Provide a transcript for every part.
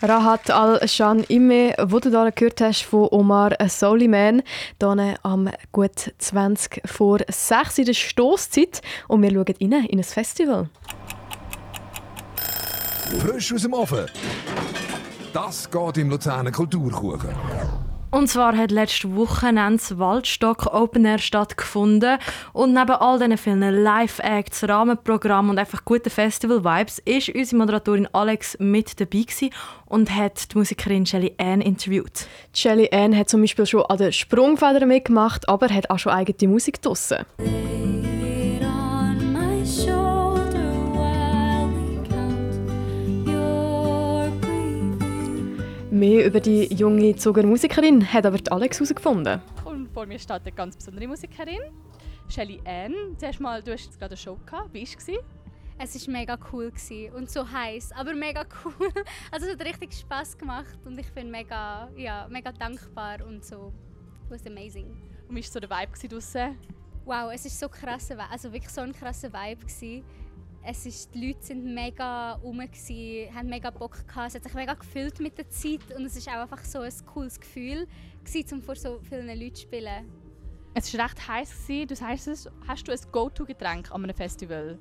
Rahat Al-Shan Ime, wo du da gehört hast von Omar Souleyman, hier am gut 20 vor 6 in der Stosszeit. Und wir schauen rein in ein Festival. Frisch aus dem Ofen. Das geht im Luzerner Kulturkuchen. Und zwar hat letzte Wochenende das Waldstock Open Air stattgefunden. Und neben all diesen vielen Live-Acts, Rahmenprogrammen und einfach guten Festival-Vibes ist unsere Moderatorin Alex mit dabei gewesen und hat die Musikerin Shelly Ann interviewt. Shelly Ann hat zum Beispiel schon an den Sprungfedern mitgemacht, aber hat auch schon eigene Musik draussen. Mehr über die junge Zuger Musikerin hat aber die Alex herausgefunden. Und vor mir steht eine ganz besondere Musikerin, Shelly Ann. Zuerst mal, du hast jetzt gerade eine Show gehabt. Wie war es? Es war mega cool und so heiß, aber mega cool. Also es hat richtig Spass gemacht und ich bin mega dankbar und so. It was amazing. Und wie war so der Vibe draussen? Wow, es war so krass, also wirklich so ein krasser Vibe gewesen. Die Leute waren mega rum, haben mega Bock gehabt, es hat sich mega gefüllt mit der Zeit und es war auch einfach so ein cooles Gefühl, um vor so vielen Leuten zu spielen. Es war recht heiß. Du sagst, hast du ein Go-To-Getränk an einem Festival?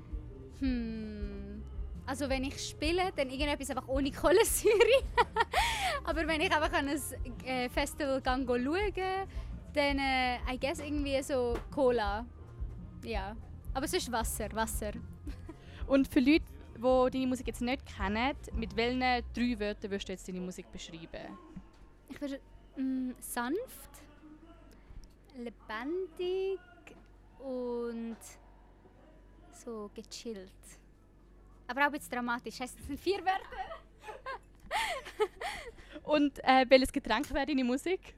Also wenn ich spiele, dann irgendetwas einfach ohne Kohlensäure. Aber wenn ich einfach an ein Festival schaue, dann I guess irgendwie so Cola. Ja. Aber es ist Wasser. Und für Leute, die deine Musik jetzt nicht kennen, mit welchen 3 Wörtern würdest du jetzt deine Musik beschreiben? Ich würde sanft, lebendig und so gechillt. Aber auch ein bisschen dramatisch. Heisst, das sind 4 Wörter. Und welches Getränk wäre deine Musik?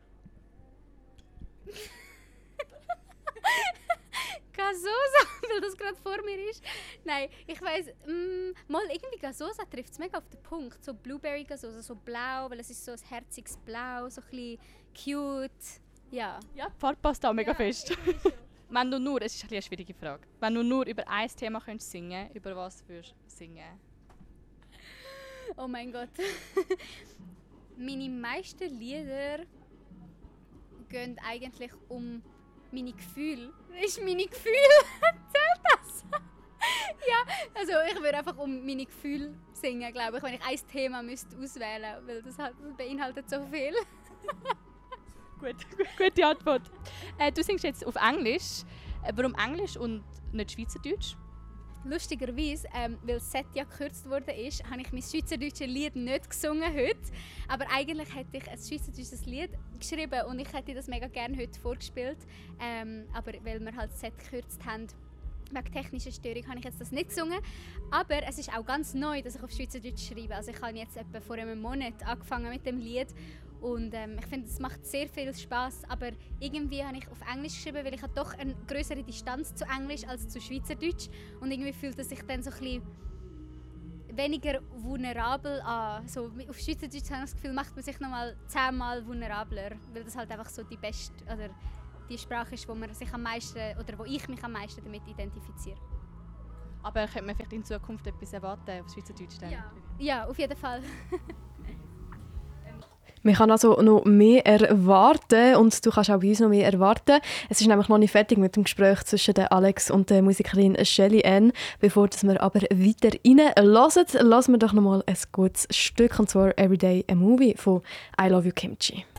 Gasosa, weil das gerade vor mir ist. Nein, ich weiss, mal irgendwie Gasosa trifft es mega auf den Punkt. So Blueberry Gasosa, so blau, weil es ist so ein herziges Blau, so ein bisschen cute. Ja. Ja, die Farbe passt auch mega fest. Wenn du nur, es ist eine schwierige Frage, wenn du nur über ein Thema könntest singen, über was würdest du singen? Oh mein Gott. Meine meisten Lieder gehen eigentlich um meine Gefühle. Ist meine Gefühle? Zählt das? Ja, also ich würde einfach um meine Gefühle singen, glaube ich, wenn ich ein Thema auswählen müsste, weil das beinhaltet so viel. Gute Antwort. Du singst jetzt auf Englisch. Warum Englisch und nicht Schweizerdeutsch? Lustigerweise, weil das Set ja gekürzt wurde, habe ich mein schweizerdeutsches Lied nicht gesungen heute. Aber eigentlich hätte ich ein schweizerdeutsches Lied geschrieben und ich hätte das mega gerne heute vorgespielt. Aber weil wir halt das Set gekürzt haben, wegen technischer Störung, habe ich jetzt das nicht gesungen. Aber es ist auch ganz neu, dass ich auf Schweizerdeutsch schreibe. Also ich habe jetzt etwa vor einem Monat angefangen mit dem Lied. Und ich finde, es macht sehr viel Spass, aber irgendwie habe ich auf Englisch geschrieben, weil ich habe doch eine größere Distanz zu Englisch als zu Schweizerdeutsch und irgendwie fühlt es sich dann so ein bisschen weniger vulnerabel an. So, auf Schweizerdeutsch habe ich das Gefühl, macht man sich nochmal 10-mal vulnerabler, weil das halt einfach so die beste oder die Sprache ist, wo man sich am meisten oder wo ich mich am meisten damit identifiziere. Aber könnte man vielleicht in Zukunft etwas erwarten auf Schweizerdeutsch? Dann? Ja, auf jeden Fall. Man kann also noch mehr erwarten und du kannst auch bei uns noch mehr erwarten. Es ist nämlich noch nicht fertig mit dem Gespräch zwischen der Alex und der Musikerin Shelly Ann. Bevor wir aber weiter reinhören, lassen wir doch noch mal ein gutes Stück, und zwar «Everyday a Movie» von «I Love You Kimchi».